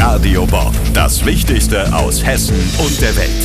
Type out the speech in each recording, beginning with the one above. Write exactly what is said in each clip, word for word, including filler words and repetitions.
Radio Bob, das Wichtigste aus Hessen und der Welt.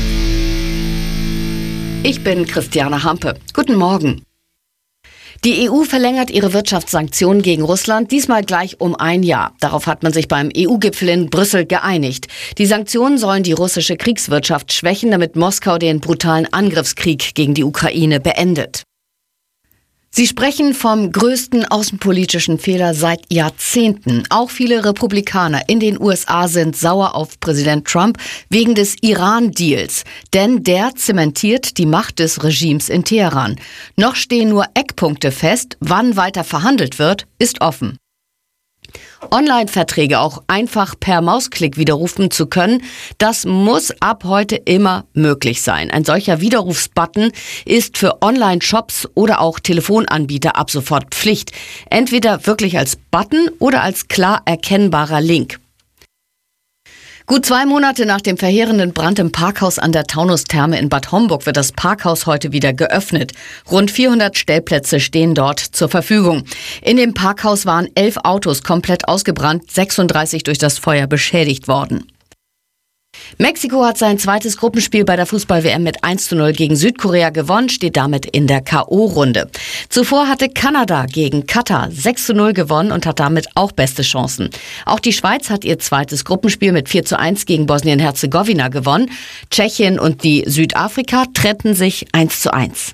Ich bin Christiane Hampe. Guten Morgen. Die E U verlängert ihre Wirtschaftssanktionen gegen Russland, diesmal gleich um ein Jahr. Darauf hat man sich beim E U-Gipfel in Brüssel geeinigt. Die Sanktionen sollen die russische Kriegswirtschaft schwächen, damit Moskau den brutalen Angriffskrieg gegen die Ukraine beendet. Sie sprechen vom größten außenpolitischen Fehler seit Jahrzehnten. Auch viele Republikaner in den U S A sind sauer auf Präsident Trump wegen des Iran-Deals. Denn der zementiert die Macht des Regimes in Teheran. Noch stehen nur Eckpunkte fest. Wann weiter verhandelt wird, ist offen. Online-Verträge auch einfach per Mausklick widerrufen zu können, das muss ab heute immer möglich sein. Ein solcher Widerrufsbutton ist für Online-Shops oder auch Telefonanbieter ab sofort Pflicht. Entweder wirklich als Button oder als klar erkennbarer Link. Gut zwei Monate nach dem verheerenden Brand im Parkhaus an der Taunustherme in Bad Homburg wird das Parkhaus heute wieder geöffnet. Rund vierhundert Stellplätze stehen dort zur Verfügung. In dem Parkhaus waren elf Autos komplett ausgebrannt, sechsunddreißig durch das Feuer beschädigt worden. Mexiko hat sein zweites Gruppenspiel bei der Fußball-W M mit eins zu null gegen Südkorea gewonnen, steht damit in der K O-Runde. Zuvor hatte Kanada gegen Katar sechs zu null gewonnen und hat damit auch beste Chancen. Auch die Schweiz hat ihr zweites Gruppenspiel mit vier zu eins gegen Bosnien-Herzegowina gewonnen. Tschechien und die Südafrika trennten sich eins zu eins.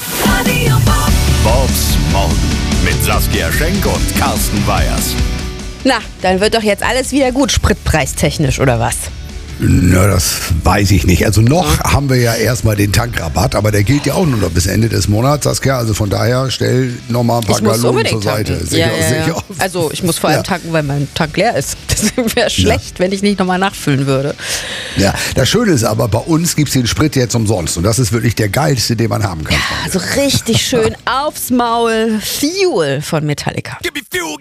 Bobs Morgen mit Saskia Schenk und Carsten Weyers. Na, dann wird doch jetzt alles wieder gut, spritpreistechnisch, oder was? Na, das weiß ich nicht. Also noch haben wir ja erstmal den Tankrabatt, aber der gilt ja auch nur noch bis Ende des Monats, Saskia. Also von daher stell nochmal ein paar Gallonen zur Seite. Sicher, ja, ja, ja. Also ich muss vor allem ja. tanken, weil mein Tank leer ist. Das wäre schlecht, ja. wenn ich nicht nochmal nachfüllen würde. Ja, das Schöne ist aber, bei uns gibt es den Sprit jetzt umsonst. Und das ist wirklich der geilste, den man haben kann. Ja, so richtig schön aufs Maul. Fuel von Metallica. Give me fuel.